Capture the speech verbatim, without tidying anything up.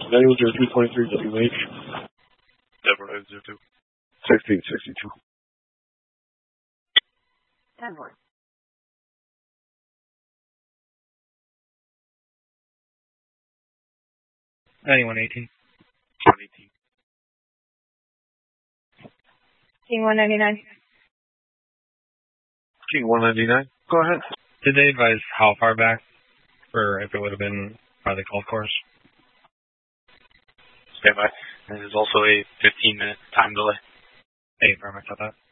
Manual zero two twenty-three W H. Deborah zero two. sixteen sixty-two. Deborah. ninety-one eighteen. one eighteen. King one ninety-nine. King one ninety-nine. Go ahead. Did they advise how far back, or if it would have been by the golf course? Stand by. And there's also a fifteen minute time delay. Hey, very much about that.